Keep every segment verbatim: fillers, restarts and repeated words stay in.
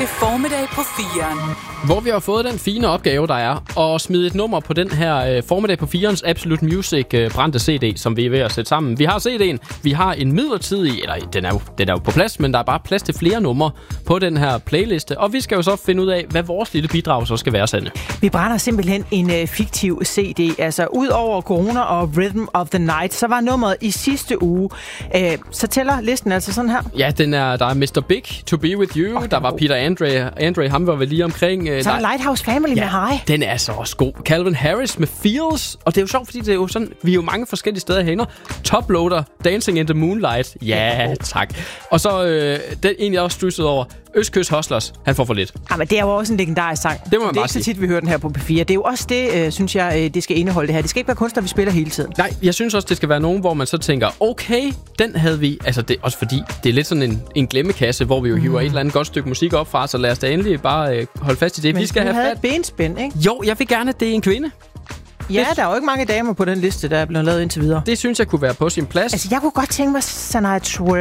til formiddag på firen. Hvor vi har fået den fine opgave, der er at smide et nummer på den her øh, formiddag på firens Absolute Music øh, brændte C D, som vi er ved at sætte sammen. Vi har C D'en, vi har en midlertidig, eller den er, jo, den er jo på plads, men der er bare plads til flere numre på den her playliste. Og vi skal jo så finde ud af, hvad vores lille bidrag så skal være, Sanne. Vi brænder simpelthen en øh, fiktiv C D. Altså, ud over Corona og Rhythm of the Night, så var nummeret i sidste uge. Øh, så tæller listen altså sådan her. Ja, den er, der er mister Big, To Be With You, oh, der var god. Peter Andre, Andre, ham var vel lige omkring. Så er der Lighthouse Family ja, med High. Den er så også god. Calvin Harris med Feels, og det er jo sjovt, fordi det er jo sådan, vi er jo mange forskellige steder hænger. Toploader, Dancing in the Moonlight. Ja, tak. Og så øh, den en, jeg også stussede over, Østkyst Hustlers, han får for lidt. Ja, men det er jo også en legendarisk sang. Det må man det er bare ikke sige. så tit, vi hører den her på P fire. Det er jo også det, øh, synes jeg, øh, det skal indeholde det her. Det skal ikke være kunstner, vi spiller hele tiden. Nej, jeg synes også, det skal være nogen, hvor man så tænker, okay, den havde vi. Altså, det også fordi, det er lidt sådan en, en glemmekasse, hvor vi jo mm. hiver et eller andet godt stykke musik op fra, så lad os da endelig bare øh, holde fast i det. Men vi skal du have havde fat. et benspænd, ikke? Jo, jeg vil gerne, at det er en kvinde. Ja, der er jo ikke mange damer på den liste, der er blevet lavet indtil videre. Det synes jeg kunne være på sin plads. Altså, jeg kunne godt tænke mig Shania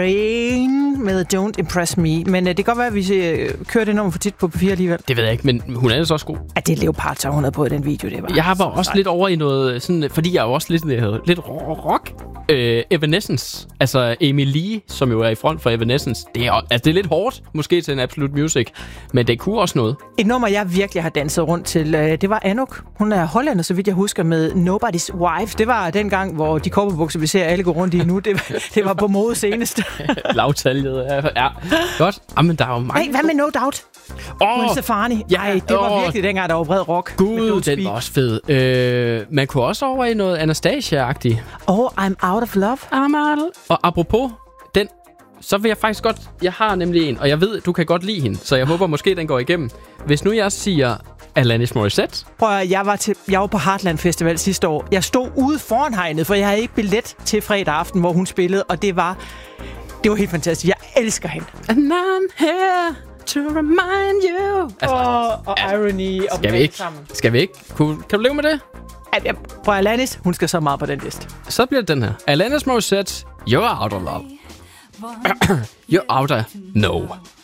Twain med Don't Impress Me, men uh, det kan godt være, at vi uh, kører det nummer for tit på P fire alligevel. Det ved jeg ikke, men hun er så også god. At det er Leopard, så hun havde på i den video, det var. Jeg var også lidt over i noget, sådan, fordi jeg er jo også lidt, lidt rock. Øh, Evanescence, altså Amy Lee, som jo er i front for Evanescence. Det er, altså, det er lidt hårdt, måske til en Absolute Music, men det kunne også noget. Et nummer, jeg virkelig har danset rundt til, øh, det var Anouk. Hun er hollænder, så vidt jeg husker, med Nobody's Wife. Det var den gang, hvor de kopperbukser, vi ser alle gå rundt i nu, det var, det var på mode senest. Lavtaljet, ja. Godt. Jamen, der er jo mange... Hey, hvad med No Doubt? Åh! Oh, Stefani. Ja, Ej, det var åh. virkelig dengang, der var bred rock. Gud, den var også fed. Øh, man kunne også over i noget Anastasia-agtigt. Oh, I'm Out of Love. I'm out. Og apropos den, så vil jeg faktisk godt... Jeg har nemlig en, og jeg ved, du kan godt lide hende, så jeg håber måske, den går igennem. Hvis nu jeg siger Alanis Morissette. Prøv at, jeg var, til, jeg var på Heartland Festival sidste år. Jeg stod ude foran hegnet, for jeg havde ikke billet til fredag aften, hvor hun spillede, og det var, det var helt fantastisk. Jeg elsker hende. And I'm here to remind you. Altså, oh, og altså, Irony og skal vi ikke? Skal vi ikke? Kan, kan du leve med det? Jeg, prøv Alanis, hun skal så meget på den liste. Så bliver det den her. Alanis Morissette, You're Out of Love. You're Out of No.